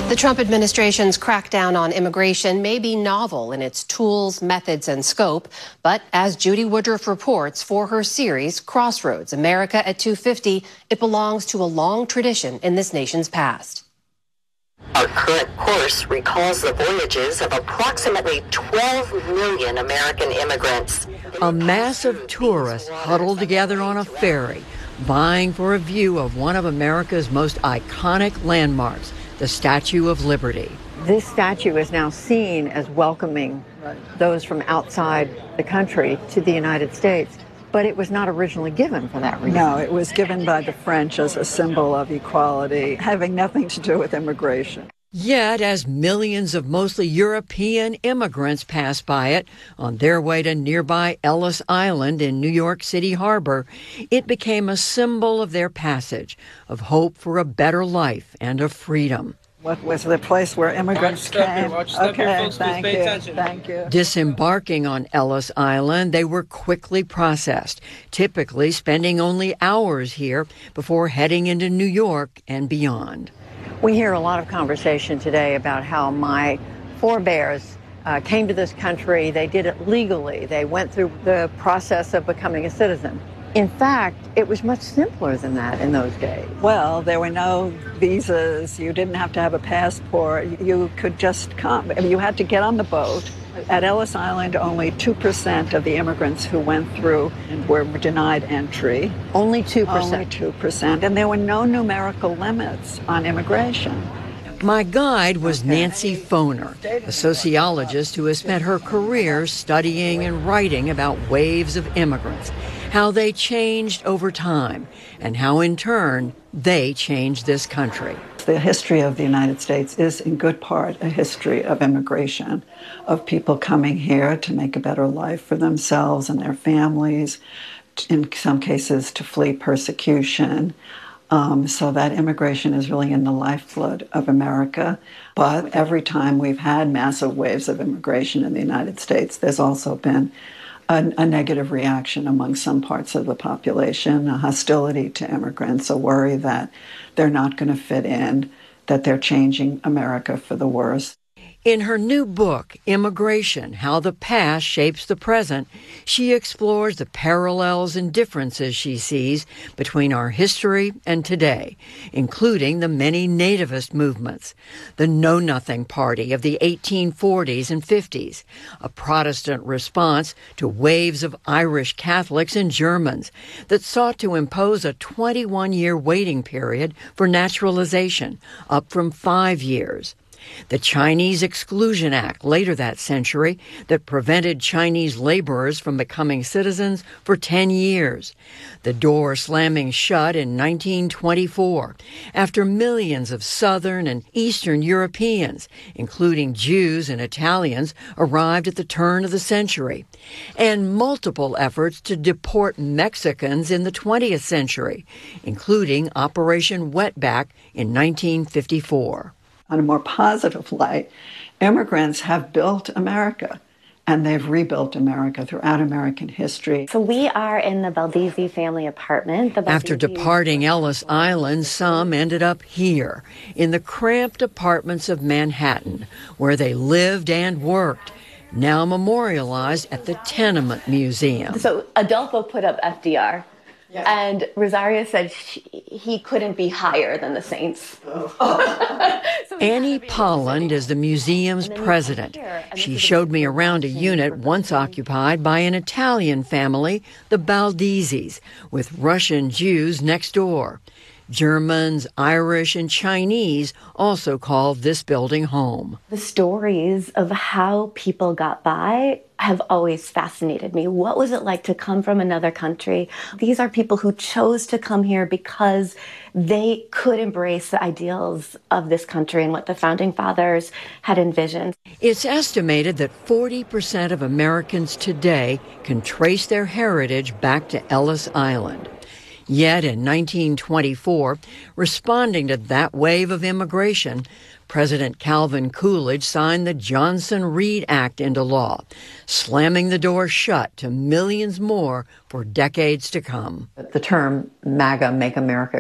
The Trump administration's crackdown on immigration may be novel in its tools, methods, and scope, but as Judy Woodruff reports for her series, Crossroads, America at 250, it belongs to a long tradition in this nation's past. Our current course recalls the voyages of approximately 12 million American immigrants. A mass of tourists huddled together on a ferry, vying for a view of one of America's most iconic landmarks, the Statue of Liberty. This statue is now seen as welcoming those from outside the country to the United States, but it was not originally given for that reason. No, it was given by the French as a symbol of equality, having nothing to do with immigration. Yet, as millions of mostly European immigrants passed by it on their way to nearby Ellis Island in New York City Harbor, it became a symbol of their passage, of hope for a better life and of freedom. What was the place where immigrants came? Okay, thank you. Disembarking on Ellis Island, they were quickly processed, typically spending only hours here before heading into New York and beyond. We hear a lot of conversation today about how my forebears came to this country. They did it legally. They went through the process of becoming a citizen. In fact, it was much simpler than that in those days. Well, there were no visas. You didn't have to have a passport. You could just come. I mean, you had to get on the boat. At Ellis Island, only 2% of the immigrants who went through were denied entry. Only 2%? Only 2%. And there were no numerical limits on immigration. My guide was Nancy Foner, a sociologist who has spent her career studying and writing about waves of immigrants, how they changed over time, and how, in turn, they changed this country. The history of the United States is, in good part, a history of immigration, of people coming here to make a better life for themselves and their families, in some cases to flee persecution. So that immigration is really in the lifeblood of America. But every time we've had massive waves of immigration in the United States, there's also been a negative reaction among some parts of the population, a hostility to immigrants, a worry that they're not going to fit in, that they're changing America for the worse. In her new book, Immigration: How the Past Shapes the Present, she explores the parallels and differences she sees between our history and today, including the many nativist movements, the Know Nothing Party of the 1840s and 50s, a Protestant response to waves of Irish Catholics and Germans that sought to impose a 21-year waiting period for naturalization, up from 5 years. The Chinese Exclusion Act later that century that prevented Chinese laborers from becoming citizens for 10 years. The door slamming shut in 1924 after millions of Southern and Eastern Europeans, including Jews and Italians, arrived at the turn of the century. And multiple efforts to deport Mexicans in the 20th century, including Operation Wetback in 1954. On a more positive light, immigrants have built America, and they've rebuilt America throughout American history. So we are in the Baldizzi family apartment. After departing Ellis Island, some ended up here, in the cramped apartments of Manhattan, where they lived and worked, now memorialized at the Tenement Museum. So Adolfo put up FDR. Yeah. And Rosaria said he couldn't be higher than the saints. Oh. Annie Polland is the museum's president. She showed me around a unit once occupied by an Italian family, the Baldizzis, with Russian Jews next door. Germans, Irish, and Chinese also called this building home. The stories of how people got by have always fascinated me. What was it like to come from another country? These are people who chose to come here because they could embrace the ideals of this country and what the founding fathers had envisioned. It's estimated that 40% of Americans today can trace their heritage back to Ellis Island. Yet in 1924, responding to that wave of immigration, President Calvin Coolidge signed the Johnson-Reed Act into law, slamming the door shut to millions more for decades to come. The term MAGA, Make America